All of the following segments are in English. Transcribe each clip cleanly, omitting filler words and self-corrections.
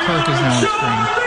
Kirk is now on screen.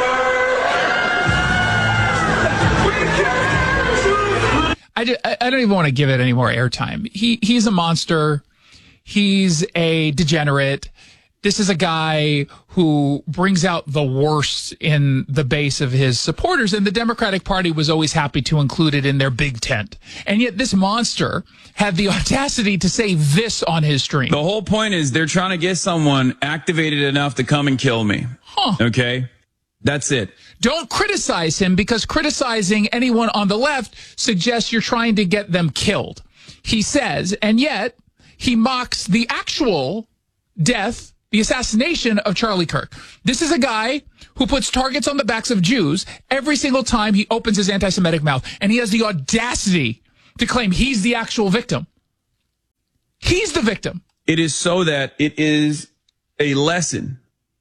I don't even want to give it any more airtime. He's a monster. He's a degenerate. This is a guy who brings out the worst in the base of his supporters, and the Democratic Party was always happy to include it in their big tent. And yet this monster had the audacity to say this on his stream. The whole point is they're trying to get someone activated enough to come and kill me. Okay? That's it. Don't criticize him, because criticizing anyone on the left suggests you're trying to get them killed. He says, and yet he mocks the actual death, the assassination of Charlie Kirk. This is a guy who puts targets on the backs of Jews every single time he opens his anti-Semitic mouth, and he has the audacity to claim he's the actual victim. He's the victim. It is so that it is a lesson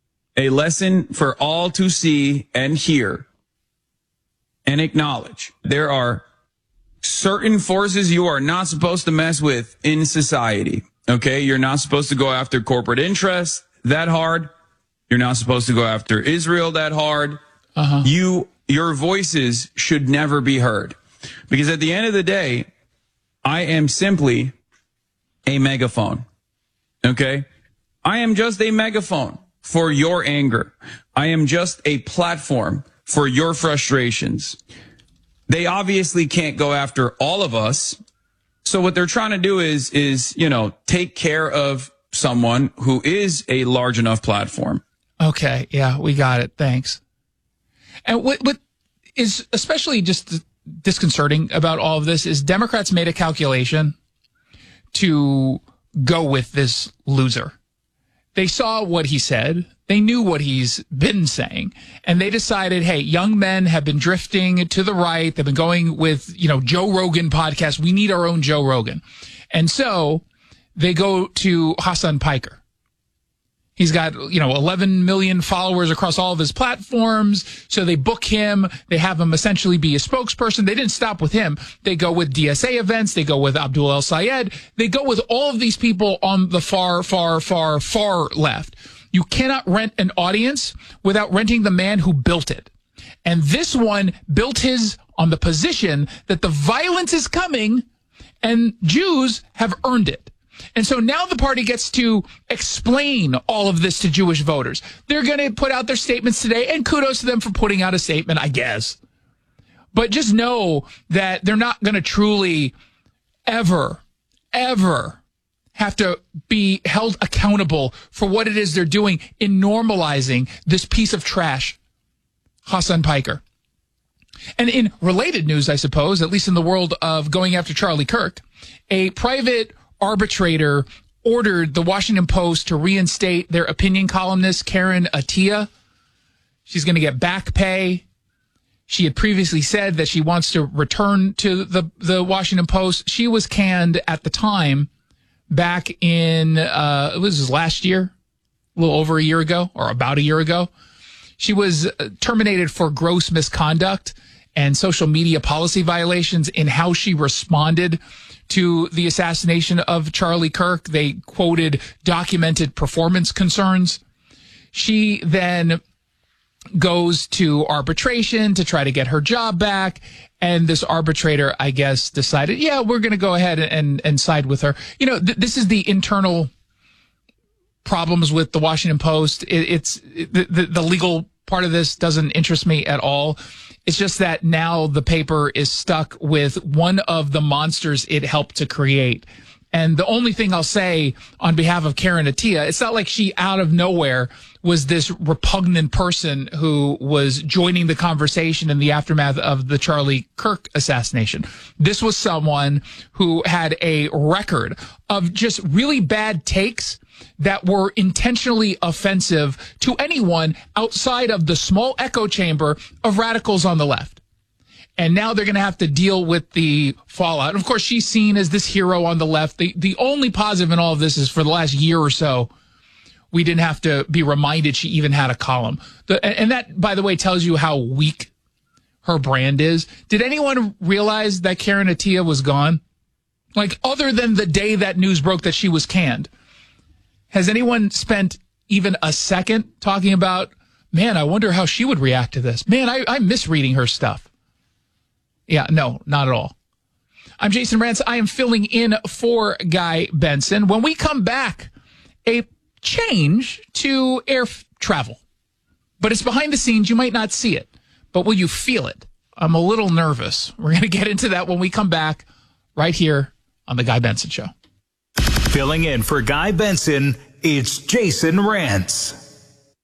for all to see and hear and acknowledge. There are certain forces you are not supposed to mess with in society. Okay, you're not supposed to go after corporate interests that hard. You're not supposed to go after Israel that hard. Your voices should never be heard, because at the end of the day, I am simply a megaphone. Okay, I am just a megaphone for your anger. I am just a platform for your frustrations. They obviously can't go after all of us. So what they're trying to do is, take care of someone who is a large enough platform. Okay. Yeah, we got it. Thanks. And what is especially just disconcerting about all of this is Democrats made a calculation to go with this loser. They saw what he said. They knew what he's been saying. And they decided, hey, young men have been drifting to the right. They've been going with, Joe Rogan podcast. We need our own Joe Rogan. And so they go to Hassan Piker. He's got, 11 million followers across all of his platforms. So they book him. They have him essentially be a spokesperson. They didn't stop with him. They go with DSA events. They go with Abdul El Sayed. They go with all of these people on the far, far, far, far left. You cannot rent an audience without renting the man who built it. And this one built his on the position that the violence is coming and Jews have earned it. And so now the party gets to explain all of this to Jewish voters. They're going to put out their statements today, and kudos to them for putting out a statement, I guess. But just know that they're not going to truly ever have to be held accountable for what it is they're doing in normalizing this piece of trash, Hassan Piker. And in related news, I suppose, at least in the world of going after Charlie Kirk, a private arbitrator ordered the Washington Post to reinstate their opinion columnist, Karen Attiah. She's going to get back pay. She had previously said that she wants to return to the Washington Post. She was canned at the time back in, it was last year, a little over a year ago, or about a year ago. She was terminated for gross misconduct and social media policy violations in how she responded to the assassination of Charlie Kirk. They quoted documented performance concerns. She then goes to arbitration to try to get her job back. And this arbitrator, I guess, decided, yeah, we're going to go ahead and side with her. This is the internal problems with the Washington Post. It's the legal part of this doesn't interest me at all. It's just that now the paper is stuck with one of the monsters it helped to create. And the only thing I'll say on behalf of Karen Attiah, it's not like she out of nowhere was this repugnant person who was joining the conversation in the aftermath of the Charlie Kirk assassination. This was someone who had a record of just really bad takes that were intentionally offensive to anyone outside of the small echo chamber of radicals on the left. And now they're going to have to deal with the fallout. And of course, she's seen as this hero on the left. The only positive in all of this is for the last year or so, we didn't have to be reminded she even had a column. And that, by the way, tells you how weak her brand is. Did anyone realize that Karen Attiah was gone? Like, other than the day that news broke that she was canned, has anyone spent even a second talking about, man, I wonder how she would react to this. Man, I miss reading her stuff. Yeah, no, not at all. I'm Jason Rantz. I am filling in for Guy Benson. When we come back, a change to air travel. But it's behind the scenes. You might not see it, but will you feel it? I'm a little nervous. We're going to get into that when we come back right here on The Guy Benson Show. Filling in for Guy Benson, it's Jason Rantz.